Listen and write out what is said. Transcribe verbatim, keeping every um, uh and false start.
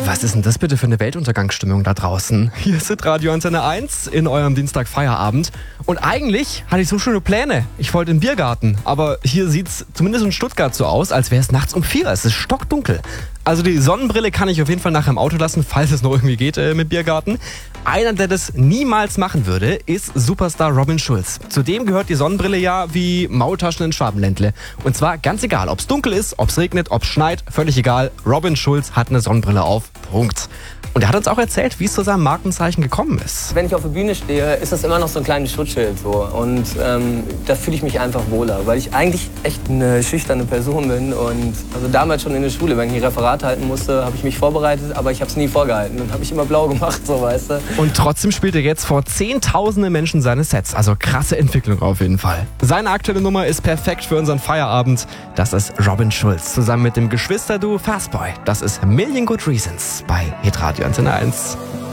Was ist denn das bitte für eine Weltuntergangsstimmung da draußen? Hier ist Radio Antenne eins in eurem Dienstag Feierabend. Und eigentlich hatte ich so schöne Pläne. Ich wollte in den Biergarten. Aber hier sieht's zumindest in Stuttgart so aus, als wäre es nachts um vier. Es ist stockdunkel. Also die Sonnenbrille kann ich auf jeden Fall nachher im Auto lassen, falls es noch irgendwie geht äh, mit Biergarten. Einer, der das niemals machen würde, ist Superstar Robin Schulz. Zudem gehört die Sonnenbrille ja wie Maultaschen in Schwabenländle. Und zwar ganz egal, ob es dunkel ist, ob es regnet, ob es schneit, völlig egal. Robin Schulz hat eine Sonnenbrille auf. Punkt. Und er hat uns auch erzählt, wie es zu seinem Markenzeichen gekommen ist. Wenn ich auf der Bühne stehe, ist das immer noch so ein kleines Schutzschild. So. Und ähm, da fühle ich mich einfach wohler, weil ich eigentlich echt eine schüchterne Person bin. Und also damals schon in der Schule, wenn ich ein Referat halten musste, habe ich mich vorbereitet, aber ich habe es nie vorgehalten. Dann habe ich immer blau gemacht, so weißt du. Und trotzdem spielt er jetzt vor zehntausende Menschen seine Sets. Also krasse Entwicklung auf jeden Fall. Seine aktuelle Nummer ist perfekt für unseren Feierabend. Das ist Robin Schulz zusammen mit dem Geschwisterduo Fastboy. Das ist Million Good Reasons bei Hitradio Antenne eins.